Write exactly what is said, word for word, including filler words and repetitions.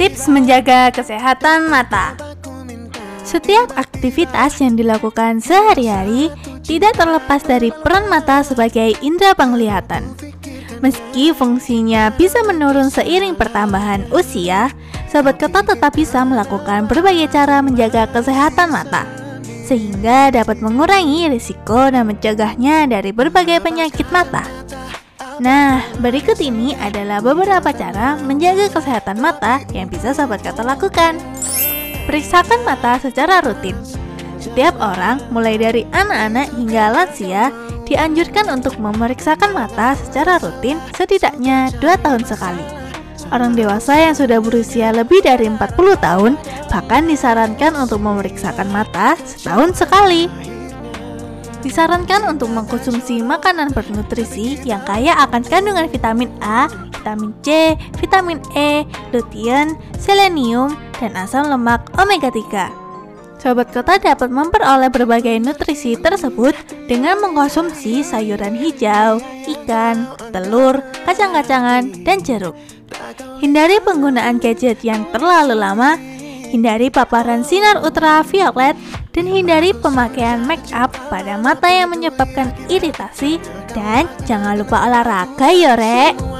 Tips menjaga kesehatan mata. Setiap aktivitas yang dilakukan sehari-hari tidak terlepas dari peran mata sebagai indera penglihatan. Meski fungsinya bisa menurun seiring pertambahan usia, sahabat kota tetap bisa melakukan berbagai cara menjaga kesehatan mata, sehingga dapat mengurangi risiko dan mencegahnya dari berbagai penyakit mata. Nah, berikut ini adalah beberapa cara menjaga kesehatan mata yang bisa sahabat kota lakukan. Periksakan mata secara rutin. Setiap orang, mulai dari anak-anak hingga lansia, dianjurkan untuk memeriksakan mata secara rutin setidaknya dua tahun sekali. Orang dewasa yang sudah berusia lebih dari empat puluh tahun bahkan disarankan untuk memeriksakan mata setahun sekali. Disarankan untuk mengkonsumsi makanan bernutrisi yang kaya akan kandungan vitamin A, vitamin C, vitamin E, lutein, selenium, dan asam lemak omega tiga. Sahabat kota dapat memperoleh berbagai nutrisi tersebut dengan mengkonsumsi sayuran hijau, ikan, telur, kacang-kacangan, dan jeruk. Hindari penggunaan gadget yang terlalu lama, hindari paparan sinar ultraviolet, dan hindari pemakaian make up pada mata yang menyebabkan iritasi, dan jangan lupa olahraga ya rek.